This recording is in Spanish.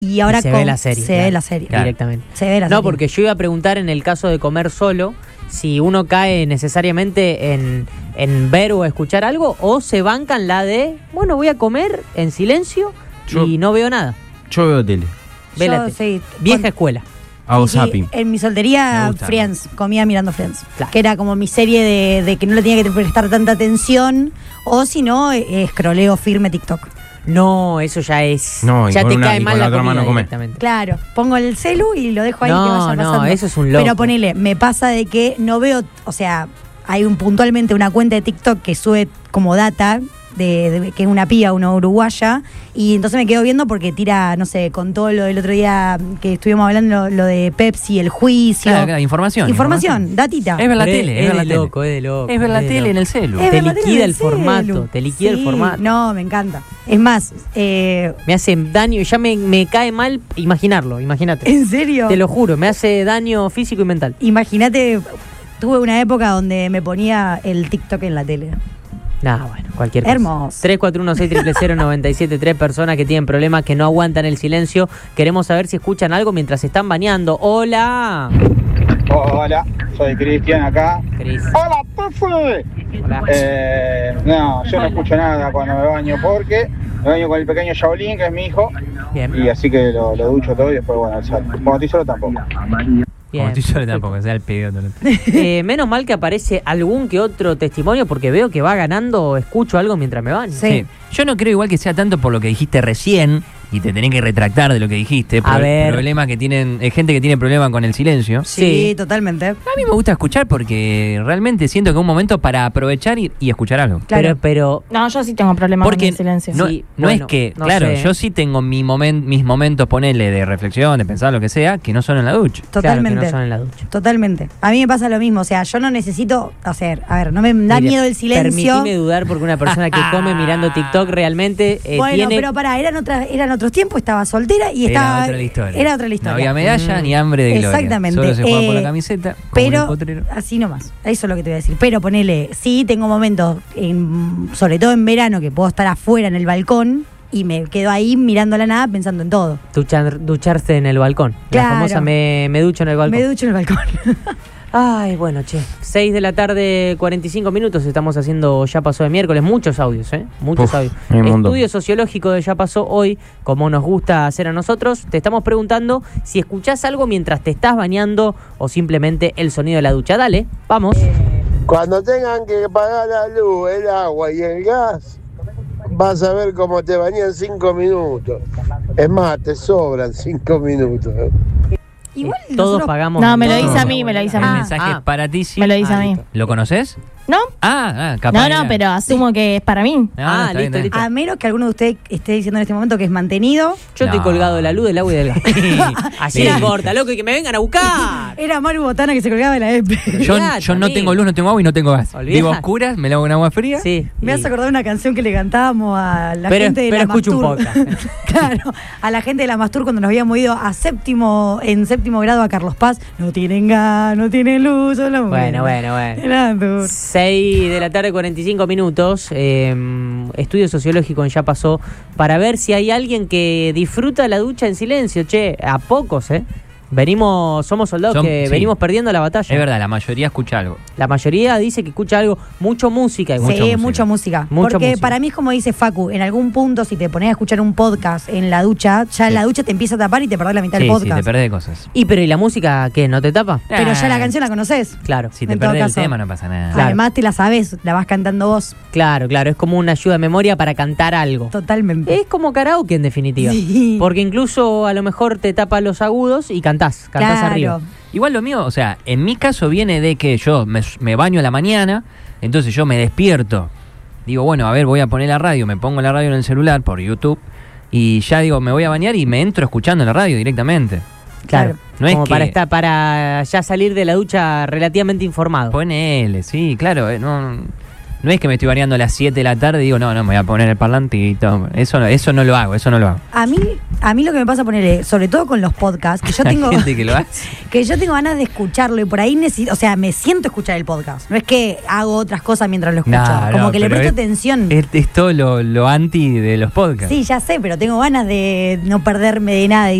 Y ahora y se ve la serie. Se ve la serie. Claro. Directamente. Se ve la No, serie. porque yo iba a preguntar en el caso de comer solo, si uno cae necesariamente en ver o escuchar algo, o se bancan la de, bueno, voy a comer en silencio y no veo nada. Yo veo tele. Ve la Yo, tele. sí, Vieja escuela. Hago Sí, zapping. en mi Me soltería, gusta. Friends, comía mirando Friends. Claro. Que era como mi serie de que no le tenía que prestar tanta atención. O si no, escroleo firme TikTok. No, eso ya es. No, y ya con te una- cae y mal con la la otra comida mano come. directamente. Claro, pongo el celu y lo dejo ahí No, que vaya no, pasando. eso es un loco. Pero ponele, me pasa de que no veo, o sea, hay puntualmente una cuenta de TikTok que sube como data que es una piba, una uruguaya, y entonces me quedo viendo porque tira, no sé, con todo lo del otro día que estuvimos hablando, lo de Pepsi, el juicio. Claro, información. Datita. Es ver la Pero tele, es ver la de tele. loco, es de loco. Es ver la de tele loco. en el celu. Es Te ver la tele liquida en el formato, celu. te liquida el Sí, formato. No, me encanta. Es más, Me hace daño, ya me cae mal imaginarlo, imagínate. ¿en serio? Te lo juro, me hace daño físico y mental. Imagínate, tuve una época donde me ponía el TikTok en la tele. Nah, bueno, cualquier cosa. Hermoso. 341-6000-973 personas que tienen problemas, que no aguantan el silencio. Queremos saber si escuchan algo mientras se están bañando. ¡Hola! Hola, soy Cristian acá. Cris. ¡Hola, profe! Hola. No, yo no escucho nada cuando me baño porque me baño con el pequeño Shaolin, que es mi hijo, Bien, y así que lo ducho todo y después, bueno, cuando estoy solo tampoco. bien. Como estoy solo tampoco, sea el pedido. Menos mal que aparece algún que otro testimonio porque veo que va ganando, escucho algo mientras me baño. Sí. Yo no creo igual que sea tanto por lo que dijiste recién y te tenés que retractar de lo que dijiste. A ver. Problemas que tienen, gente que tiene problemas con el silencio. Sí, Sí. totalmente. A mí me gusta escuchar porque realmente siento que es un momento para aprovechar y escuchar algo. Claro. Pero No, yo sí tengo problemas con Porque el silencio. no, Sí, no bueno, es que, no claro, sé. yo sí tengo mis momentos, ponele, de reflexión, de pensar lo que sea, que no son en la ducha. Totalmente. claro que no son en la ducha. Totalmente. A mí me pasa lo mismo. O sea, yo no necesito hacer. A ver, no me da Mira, miedo el silencio. Permitime dudar porque una persona que come mirando TikTok realmente Bueno, tiene... pero pará, eran otros tiempos, estaba soltera y Era estaba. otra la historia. Era otra la historia. No había medalla ni hambre de gloria. Exactamente. Solo se juega por la camiseta. como en el Pero, potrero. así nomás. Eso es lo que te voy a decir. Pero ponele, sí, tengo momentos, sobre todo en verano, que puedo estar afuera en el balcón y me quedo ahí mirando la nada pensando en todo. Ducharse en el balcón. La Claro. famosa me ducho en el balcón. Me ducho en el balcón. Ay, bueno, che. 6 de la tarde, 45 minutos. Estamos haciendo Ya Pasó de miércoles. Muchos audios, ¿eh? Muchos Uf, audios. hay un montón. Estudio sociológico de Ya Pasó hoy, como nos gusta hacer a nosotros. Te estamos preguntando si escuchás algo mientras te estás bañando o simplemente el sonido de la ducha. Dale, vamos. Cuando tengan que pagar la luz, el agua y el gas, vas a ver cómo te bañan 5 minutos. Es más, te sobran 5 minutos. Igual Todos nosotros- pagamos. No, me lo todo. dice a mí, me lo dice a El mí. mensaje es para ti, sí. Me lo dice a mí. ¿Lo conoces? ¿No? Capaz. No, era. pero asumo que es para mí. Ah, está listo, bien, listo. A menos que alguno de ustedes esté diciendo en este momento que es mantenido. Yo estoy No. colgado de la luz, del agua y del gas. Así Mira. no importa, loco, y que me vengan a buscar. Era Maru Botana que se colgaba de la EP. Yo Olvidate, no amigo. tengo luz, no tengo agua y no tengo gas. Olvidate. Vivo a oscuras, me lavo con agua fría. Sí. Me has acordado de una canción que le cantábamos a la Pero- gente de pero la escucho un Mastur. podcast. Claro, a la gente de la Mastur cuando nos habíamos ido en séptimo grado a Carlos Paz. No tienen gas, no tienen luz, solo Bueno. Era duro. 6 de la tarde, 45 minutos. Estudio sociológico en Ya Pasó para ver si hay alguien que disfruta la ducha en silencio. Che, a pocos, ¿eh? Somos soldados que sí. venimos perdiendo la batalla. Es verdad, la mayoría escucha algo. La mayoría dice que escucha algo, mucho música. igual. Sí, mucha música. Mucha Porque música. para mí es como dice Facu, en algún punto si te pones a escuchar un podcast en la ducha, ya en la ducha te empieza a tapar y te perdés la mitad Sí, del sí, podcast. te perdés de cosas. ¿Y la música qué? ¿No te tapa? Pero ya la canción la conoces. Claro, Si te en todo perdés el caso. tema no pasa nada. Claro. Además te la sabes, la vas cantando vos. claro. Es como una ayuda de memoria para cantar algo. Totalmente. Es como karaoke en definitiva. Sí. Porque incluso a lo mejor te tapa los agudos y cantás arriba. Igual lo mío, o sea, en mi caso viene de que yo me baño a la mañana, entonces yo me despierto. Digo, bueno, a ver, voy a poner la radio, me pongo la radio en el celular por YouTube y ya digo, me voy a bañar y me entro escuchando la radio directamente. Claro. No es como que- para ya salir de la ducha relativamente informado. Ponele, sí, claro, no No es que me estoy bañando a las 7 de la tarde y digo, no, me voy a poner el parlantito. Eso no lo hago. A mí lo que me pasa, ponerle, sobre todo con los podcasts, que yo Hay tengo gente que lo hace. que yo tengo ganas de escucharlo y por ahí necesito, o sea, me siento a escuchar el podcast. No es que hago otras cosas mientras lo escucho, como que le presto atención. Es todo lo anti de los podcasts. Sí, ya sé, pero tengo ganas de no perderme de nada.